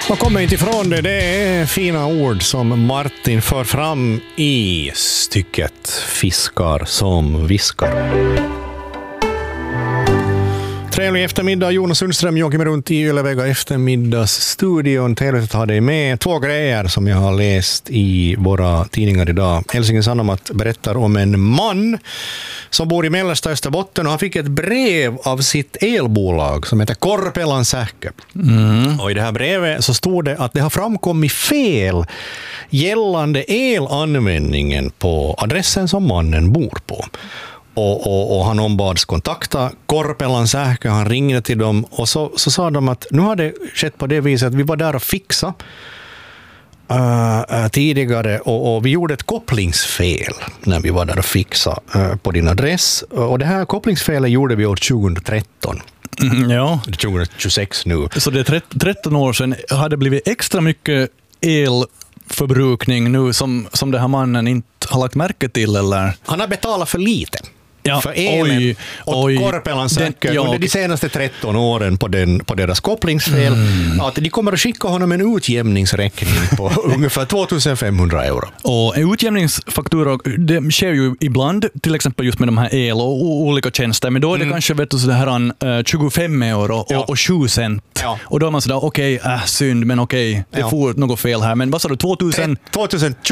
Man kommer inte ifrån det. Det är fina ord som Martin för fram i stycket Fiskar som viskar. Trevlig eftermiddag, Jonas Sundström, Joakim runt i Ylevega eftermiddagsstudion. Trevligt att ha dig med. 2 grejer som jag har läst i våra tidningar idag. Helsingin Sanomat berättar om en man som bor i mellersta Österbotten och han fick ett brev av sitt elbolag som heter Korpelan Sähkö. Och i det här brevet så stod det att det har framkommit fel gällande elanvändningen på adressen som mannen bor på. Och han ombads kontakta Korpelan Sähkö, han ringde till dem och så sa de att nu har det skett på det viset att vi var där och fixa tidigare och vi gjorde ett kopplingsfel när vi var där och fixa på din adress och det här kopplingsfelet gjorde vi år 2013. Ja. 2026 nu. Så det är 13 år sedan har det blivit extra mycket elförbrukning nu som den här mannen inte har lagt märke till eller? Han har betalat för lite. Ja, för elen och Korpelan Sähkö under de senaste 13 åren på deras kopplingsfel att de kommer att skicka honom en utjämningsräkning på ungefär 2500 euro. Och utjämningsfakturor, det sker ju ibland till exempel just med de här el och olika tjänster, men då är det kanske så här 25 euro och 7 cent. Ja. Och då är man sådär, synd, men det får något fel här. Men vad sa du, 2000?